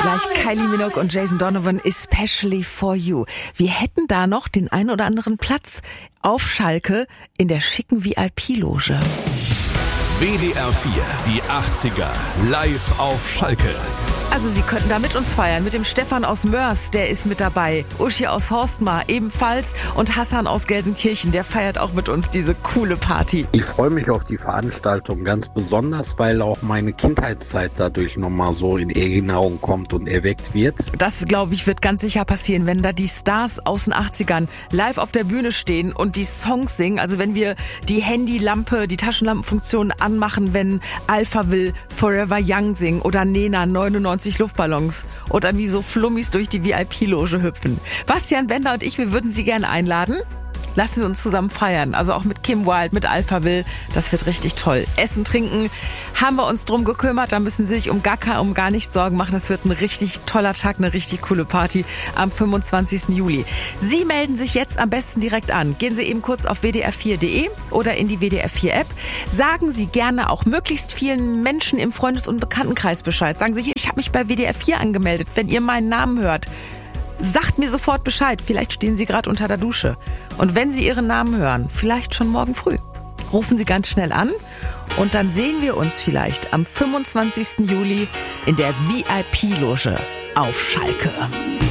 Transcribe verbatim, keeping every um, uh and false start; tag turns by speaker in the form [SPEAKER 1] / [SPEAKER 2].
[SPEAKER 1] Gleich Kylie Minogue und Jason Donovan, Especially for You. Wir hätten da noch den einen oder anderen Platz auf Schalke in der schicken V I P-Loge.
[SPEAKER 2] W D R vier, die achtziger, live auf Schalke.
[SPEAKER 1] Also Sie könnten da mit uns feiern, mit dem Stefan aus Mörs, der ist mit dabei, Uschi aus Horstmar ebenfalls und Hassan aus Gelsenkirchen, der feiert auch mit uns diese coole Party.
[SPEAKER 3] Ich freue mich auf die Veranstaltung ganz besonders, weil auch meine Kindheitszeit dadurch nochmal so in Erinnerung kommt und erweckt wird.
[SPEAKER 1] Das, glaube ich, wird ganz sicher passieren, wenn da die Stars aus den achtzigern live auf der Bühne stehen und die Songs singen. Also wenn wir die Handylampe, die Taschenlampenfunktion anmachen, wenn Alpha will Forever Young singen oder Nena neunundneunzig Luftballons und dann wie so Flummis durch die V I P-Loge hüpfen. Bastian Bender und ich, wir würden Sie gerne einladen. Lassen Sie uns zusammen feiern. Also auch mit Kim Wilde, mit Alpha Will. Das wird richtig toll. Essen, trinken, haben wir uns drum gekümmert. Da müssen Sie sich um gar, um gar nichts Sorgen machen. Es wird ein richtig toller Tag, eine richtig coole Party am fünfundzwanzigsten Juli. Sie melden sich jetzt am besten direkt an. Gehen Sie eben kurz auf w d r vier punkt d e oder in die W D R vier App. Sagen Sie gerne auch möglichst vielen Menschen im Freundes- und Bekanntenkreis Bescheid. Sagen Sie, hier, ich habe mich bei W D R vier angemeldet. Wenn ihr meinen Namen hört, sagt mir sofort Bescheid. Vielleicht stehen Sie gerade unter der Dusche. Und wenn Sie Ihren Namen hören, vielleicht schon morgen früh, rufen Sie ganz schnell an und dann sehen wir uns vielleicht am fünfundzwanzigsten Juli in der V I P-Loge auf Schalke.